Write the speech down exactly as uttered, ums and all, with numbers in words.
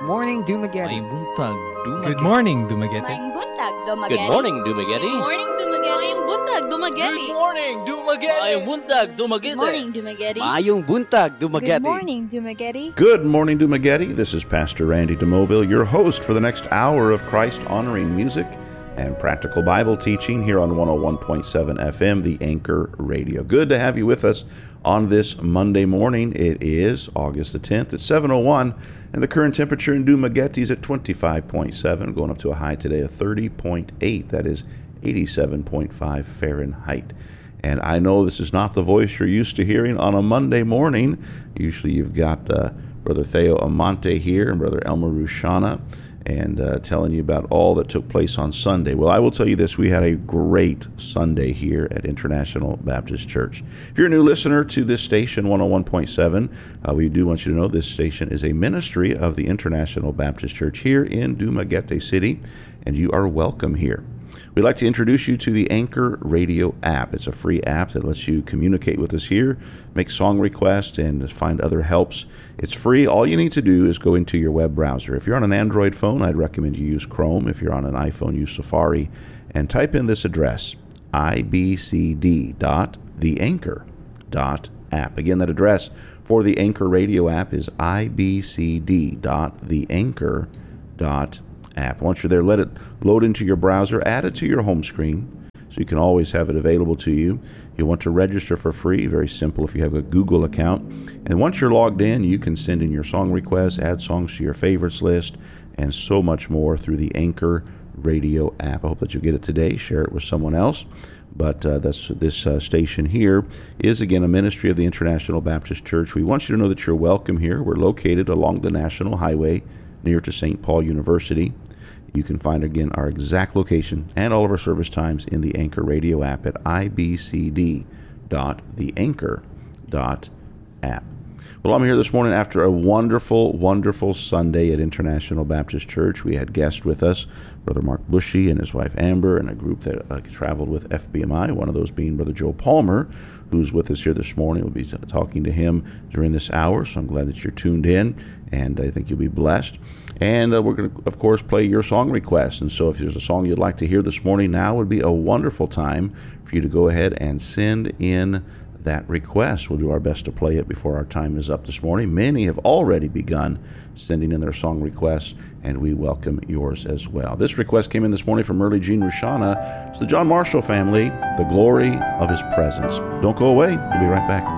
morning, Dumaguete. May buntag, Dumaguete. Good morning, Dumaguete. Maing buntag, Dumaguete. Good morning, Dumaguete. Good morning, Dumaguete. Maing buntag, Dumaguete. Good morning, Dumaguete. Mayong buntag, Dumaguete. Good morning, Dumaguete. Mayong buntag, Dumaguete. Good morning, Dumaguete. Good morning, Dumaguete. This is Pastor Randy DeMoville, your host for the next hour of Christ-honoring music and practical Bible teaching here on one oh one point seven F M, the Anchor Radio. Good to have you with us on this Monday morning. It is August the tenth at seven oh one, and the current temperature in Dumaguete is at twenty-five point seven, going up to a high today of thirty point eight. That is eighty-seven point five Fahrenheit. And I know this is not the voice you're used to hearing on a Monday morning. Usually you've got uh, Brother Theo Amante here and Brother Elmer Rushana, and uh, telling you about all that took place on Sunday. Well, I will tell you this, we had a great Sunday here at International Baptist Church. If you're a new listener to this station, one oh one point seven, uh, we do want you to know this station is a ministry of the International Baptist Church here in Dumaguete City, and you are welcome here. We'd like to introduce you to the Anchor Radio app. It's a free app that lets you communicate with us here, make song requests, and find other helps. It's free. All you need to do is go into your web browser. If you're on an Android phone, I'd recommend you use Chrome. If you're on an iPhone, use Safari, and type in this address, I B C D dot the anchor dot app. Again, that address for the Anchor Radio app is I B C D dot the anchor dot app. app. Once you're there, let it load into your browser, add it to your home screen so you can always have it available to you. You'll want to register for free, very simple if you have a Google account. And once you're logged in, you can send in your song requests, add songs to your favorites list, and so much more through the Anchor Radio app. I hope that you'll get it today, share it with someone else. But uh, that's, this uh, station here is, again, a ministry of the International Baptist Church. We want you to know that you're welcome here. We're located along the National Highway near to Saint Paul University. You can find, again, our exact location and all of our service times in the Anchor Radio app at I B C D dot the anchor dot app. Well, I'm here this morning after a wonderful, wonderful Sunday at International Baptist Church. We had guests with us, Brother Mark Bushy and his wife Amber, and a group that uh, traveled with F B M I, one of those being Brother Joe Palmer, who's with us here this morning. We'll be t- talking to him during this hour, so I'm glad that you're tuned in, and I think you'll be blessed. And uh, we're going to, of course, play your song requests. And so if there's a song you'd like to hear this morning, now would be a wonderful time for you to go ahead and send in that request. We'll do our best to play it before our time is up this morning. Many have already begun sending in their song requests, and we welcome yours as well. This request came in this morning from Early Jean Rushana. It's the John Marshall family, The Glory of His Presence. Don't go away. We'll be right back.